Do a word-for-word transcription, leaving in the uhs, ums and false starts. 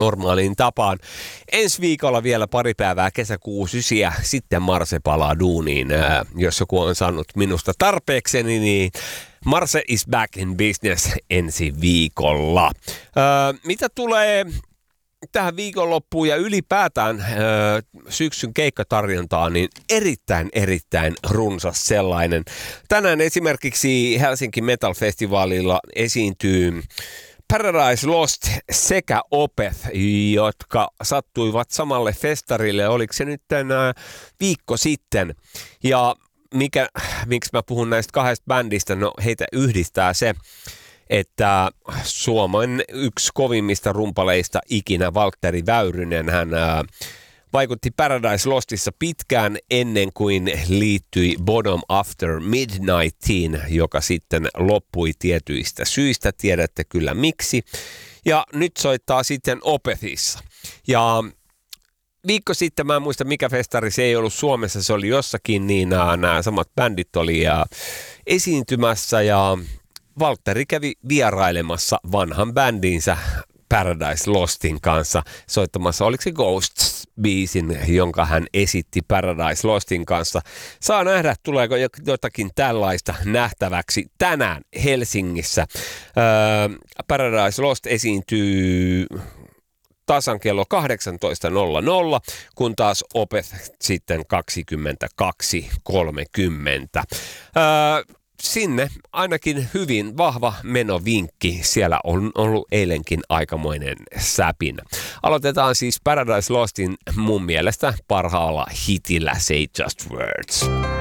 normaaliin tapaan. Ensi viikolla vielä pari päivää kesäkuun ysiä, sitten Marse palaa duuniin. Ää, jos joku on saanut minusta tarpeekseni, niin Marse is back in business ensi viikolla. Ää, mitä tulee tähän viikonloppuun ja ylipäätään ää, syksyn keikkatarjontaan, niin erittäin, erittäin runsas sellainen. Tänään esimerkiksi Helsinki Metal Festivalilla esiintyy Paradise Lost sekä Opeth, jotka sattuivat samalle festarille, oliko se nyt tämän viikko sitten. Ja mikä, miksi mä puhun näistä kahdesta bändistä, no heitä yhdistää se, että Suomen yksi kovimmista rumpaleista ikinä, Valtteri Väyrynen, hän ää, vaikutti Paradise Lostissa pitkään ennen kuin liittyi Bottom After Midnightiin, joka sitten loppui tietyistä syistä, tiedätte kyllä miksi. Ja nyt soittaa sitten Opethissa. Ja viikko sitten, mä en muista mikä festari, se ei ollut Suomessa, se oli jossakin, niin nämä, nämä samat bändit oli ja esiintymässä ja Valtteri kävi vierailemassa vanhan bändinsä Paradise Lostin kanssa soittamassa, oliko se Ghosts-biisin, jonka hän esitti Paradise Lostin kanssa. Saa nähdä, tuleeko jotakin tällaista nähtäväksi tänään Helsingissä. Öö, Paradise Lost esiintyy tasan kello kahdeksantoista nolla nolla, kun taas Opeth sitten kaksikymmentäkaksi kolmekymmentä. Öö, Sinne ainakin hyvin vahva menovinkki. Siellä on ollut eilenkin aikamoinen säpinä. Aloitetaan siis Paradise Lostin mun mielestä parhaalla hitillä Say Just Words.